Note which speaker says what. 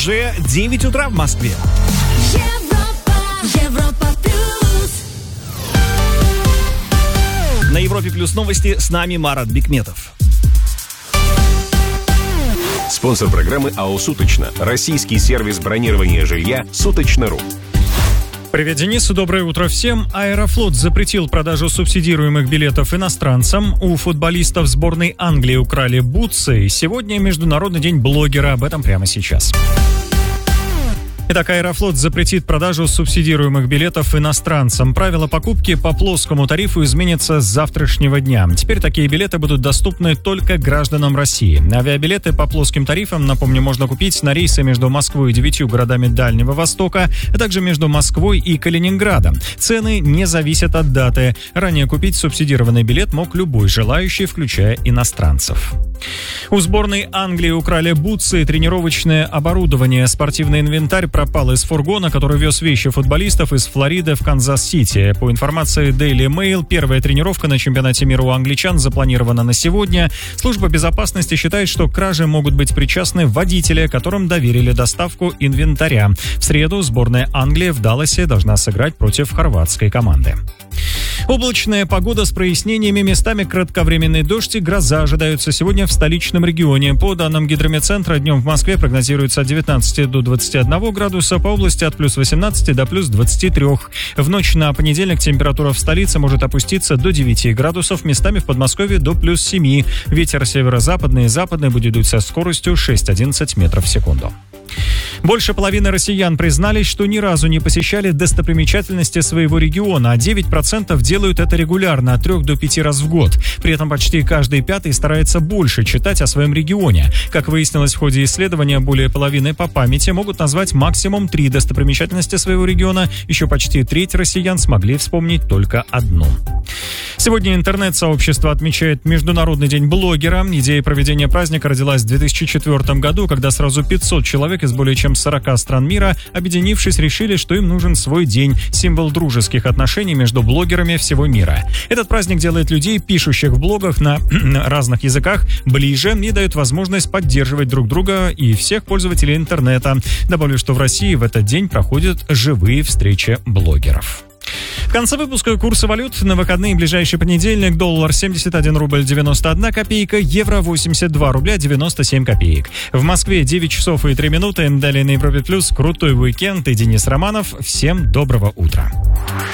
Speaker 1: уже 9 утра в Москве.
Speaker 2: Европа плюс.
Speaker 1: На Европе Плюс новости, с нами Марат Бикметов.
Speaker 3: Спонсор программы АО «Суточно». Российский сервис бронирования жилья «Суточно.ру».
Speaker 4: Привет, Денис, доброе утро всем. Аэрофлот запретил продажу субсидируемых билетов иностранцам. У футболистов сборной Англии украли бутсы. Сегодня Международный день блогера, об этом прямо сейчас. Итак, Аэрофлот запретит продажу субсидируемых билетов иностранцам. Правила покупки по плоскому тарифу изменятся с завтрашнего дня. Теперь такие билеты будут доступны только гражданам России. Авиабилеты по плоским тарифам, напомню, можно купить на рейсы между Москвой и 9 городами Дальнего Востока, а также между Москвой и Калининградом. Цены не зависят от даты. Ранее купить субсидированный билет мог любой желающий, включая иностранцев. У сборной Англии украли бутсы и тренировочное оборудование. Спортивный инвентарь пропал из фургона, который вез вещи футболистов из Флориды в Канзас-Сити. По информации Daily Mail, первая тренировка на чемпионате мира у англичан запланирована на сегодня. Служба безопасности считает, что к краже могут быть причастны водители, которым доверили доставку инвентаря. В среду сборная Англии в Далласе должна сыграть против хорватской команды. Облачная погода с прояснениями, местами кратковременный дождь и гроза ожидаются сегодня в столичном регионе. По данным гидрометцентра, днем в Москве прогнозируется от 19 до 21 градуса, по области от плюс 18 до плюс 23. В ночь на понедельник температура в столице может опуститься до 9 градусов, местами в Подмосковье до плюс 7. Ветер северо-западный и западный будет дуть со скоростью 6-11 метров в секунду. Больше половины россиян признались, что ни разу не посещали достопримечательности своего региона, а 9% делают это регулярно, от 3 до 5 раз в год. При этом почти каждый пятый старается больше читать о своем регионе. Как выяснилось в ходе исследования, более половины по памяти могут назвать максимум 3 достопримечательности своего региона. Еще почти треть россиян смогли вспомнить только одну. Сегодня интернет-сообщество отмечает Международный день блогера. Идея проведения праздника родилась в 2004 году, когда сразу 500 человек из более чем 40 стран мира, объединившись, решили, что им нужен свой день, символ дружеских отношений между блогерами всего мира. Этот праздник делает людей, пишущих в блогах на разных языках, ближе и дает возможность поддерживать друг друга и всех пользователей интернета. Добавлю, что в России в этот день проходят живые встречи блогеров. В конце выпуска курсы валют. На выходные ближайший понедельник: доллар 71 рубль 91 копейка, евро 82 рубля 97 копеек. В Москве 9 часов и 3 минуты. Далее на Европе Плюс крутой уикенд и Денис Романов. Всем доброго утра.